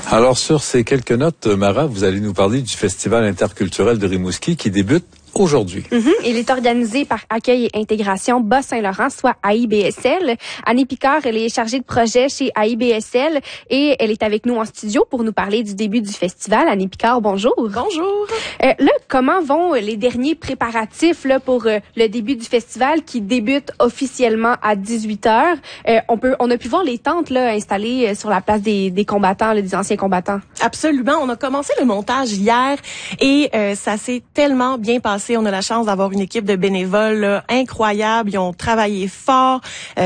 Alors, sur ces quelques notes, Mara, vous allez nous parler du Festival interculturel de Rimouski qui débute aujourd'hui. Il est organisé par Accueil et Intégration Bas-Saint-Laurent, soit AIBSL. Annie Picard, elle est chargée de projet chez AIBSL et elle est avec nous en studio pour nous parler du début du festival. Annie Picard, bonjour. Bonjour. Là, comment vont les derniers préparatifs là pour le début du festival qui débute officiellement à 18h? On a pu voir les tentes là installées sur la place des combattants, là, des anciens combattants. Absolument. On a commencé le montage hier et ça s'est tellement bien passé. On a la chance d'avoir une équipe de bénévoles là, incroyable. Ils ont travaillé fort.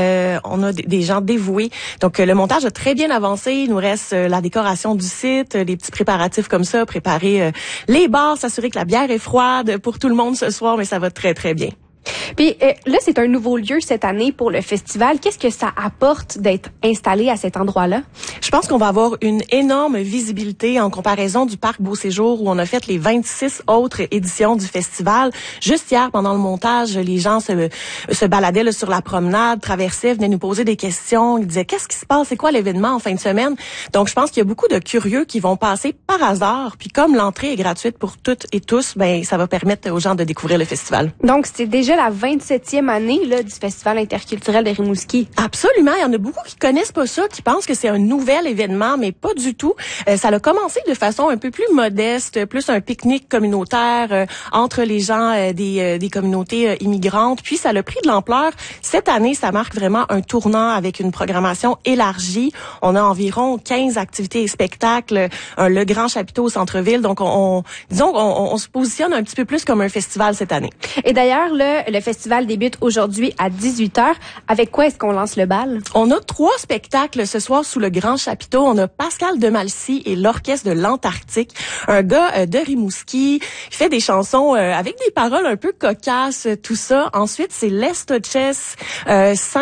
On a des gens dévoués. Donc, le montage a très bien avancé. Il nous reste la décoration du site, les petits préparatifs comme ça, préparer les bars, s'assurer que la bière est froide pour tout le monde ce soir, mais ça va très, très bien. Puis là, c'est un nouveau lieu cette année pour le festival. Qu'est-ce que ça apporte d'être installé à cet endroit-là? Je pense qu'on va avoir une énorme visibilité en comparaison du parc Beau Séjour où on a fait les 26 autres éditions du festival. Juste hier, pendant le montage, les gens se baladaient là, sur la promenade, traversaient, venaient nous poser des questions. Ils disaient, qu'est-ce qui se passe? C'est quoi l'événement en fin de semaine? Donc, je pense qu'il y a beaucoup de curieux qui vont passer par hasard. Puis comme l'entrée est gratuite pour toutes et tous, ben ça va permettre aux gens de découvrir le festival. Donc, c'est déjà la 27e année là, du Festival interculturel de Rimouski. Absolument. Il y en a beaucoup qui connaissent pas ça, qui pensent que c'est un nouvel événement, mais pas du tout. Ça a commencé de façon un peu plus modeste, plus un pique-nique communautaire entre les gens des communautés immigrantes. Puis, ça a pris de l'ampleur. Cette année, ça marque vraiment un tournant avec une programmation élargie. On a environ 15 activités et spectacles, le grand chapiteau au centre-ville. Donc, on se positionne un petit peu plus comme un festival cette année. Et d'ailleurs, là, le festival débute aujourd'hui à 18h. Avec quoi est-ce qu'on lance le bal? On a 3 spectacles ce soir sous le grand chapiteau. On a Pascal Demalcy et l'Orchestre de l'Antarctique, un gars de Rimouski qui fait des chansons avec des paroles un peu cocasses, tout ça. Ensuite, c'est Les Toches,